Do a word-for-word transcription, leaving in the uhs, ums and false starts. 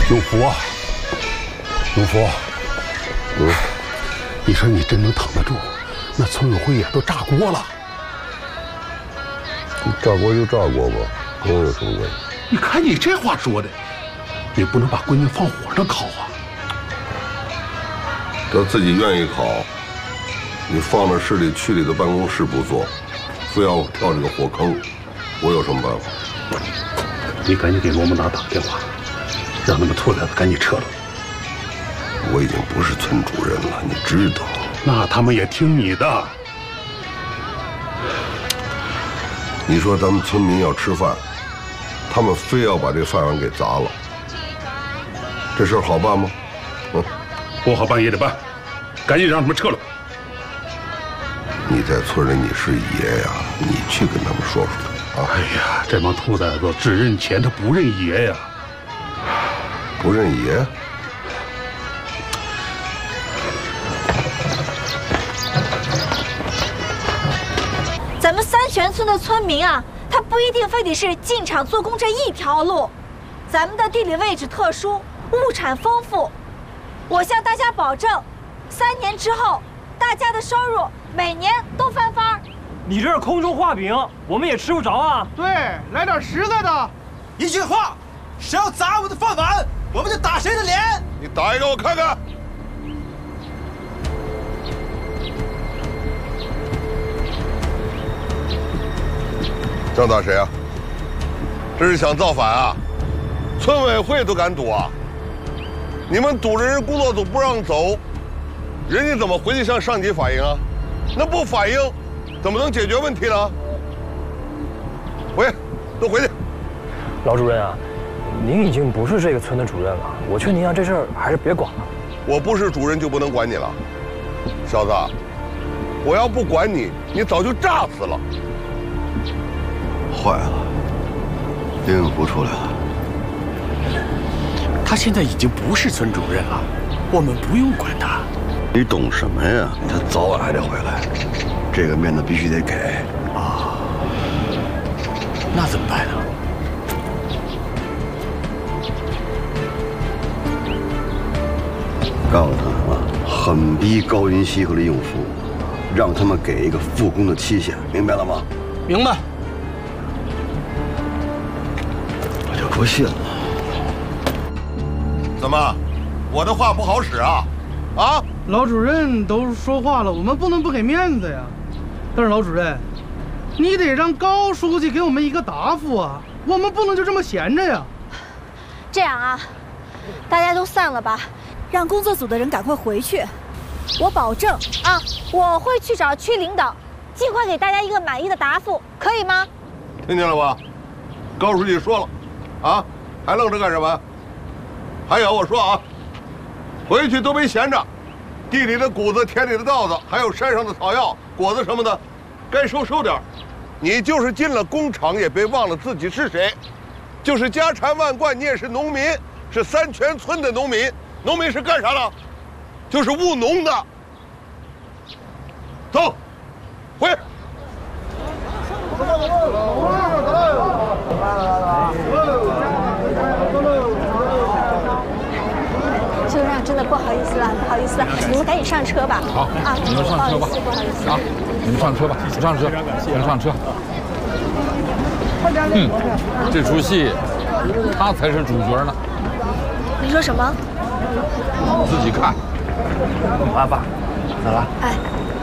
永福啊，永福，嗯，你说你真能挺得住？那村委会也都炸锅了。 炸锅就炸锅吧，跟我有什么关系？ 你看你这话说的，你不能把闺女放火上烤啊！ 她自己愿意烤，你放到市里区里的办公室不做，非要跳这个火坑，我有什么办法？ 你赶紧给罗木达打个电话，让他们兔崽子赶紧撤了。 我已经不是村主任了，你知道。 那他们也听你的。 你说咱们村民要吃饭，他们非要把这饭碗给砸了，这事儿好办吗？嗯， 不好办也得办，赶紧让他们撤了。 你在村里你是爷呀，你去跟他们说说。啊！ 哎呀，这帮兔崽子只认钱，他不认爷呀！ 不认爷？ 咱们三泉村的村民啊，他不一定非得是进厂做工这一条路。咱们的地理位置特殊，物产丰富。我向大家保证，三年之后，大家的收入每年都翻番。 你这是空中画饼，我们也吃不着啊！ 对，来点实在的。 一句话，谁要砸我的饭碗，我们就打谁的脸。 你打一个我看看。想打谁啊？这是想造反啊？村委会都敢堵啊？你们堵着人工作组不让走，人家怎么回去向上级反映啊？那不反映，怎么能解决问题呢？回，都回去。 老主任啊，您已经不是这个村的主任了，我劝您啊，这事儿还是别管了。 我不是主任就不能管你了，小子，我要不管你，你早就炸死了。 坏了，林永福出来了。 他现在已经不是村主任了，我们不用管他。 你懂什么呀？他早晚还得回来，这个面子必须得给啊。那怎么办呢？ 告诉他啊，狠逼高云熙和林永福，让他们给一个复工的期限，明白了吗？ 明白。 我就不信了。 怎么，我的话不好使啊？啊！ 老主任都说话了，我们不能不给面子呀。但是老主任，你得让高书记给我们一个答复啊，我们不能就这么闲着呀。 这样啊，大家都散了吧，让工作组的人赶快回去。我保证啊，我会去找区领导，尽快给大家一个满意的答复，可以吗？ 听见了吧？高书记说了，啊，还愣着干什么？还有我说啊，回去都别闲着，地里的谷子、田里的稻子，还有山上的草药、果子什么的，该收收点。你就是进了工厂，也别忘了自己是谁。就是家产万贯，你也是农民，是三泉村的农民。农民是干啥的？就是务农的。走，回。 就让真的不好意思了，不好意思了，你们赶紧上车吧。 好啊，你们上车吧。 不好意思， 啊，你们上车吧，上车，你们上车。嗯，这出戏，他才是主角呢。 你说什么？ 自己看。 爸爸，咋了？ 哎。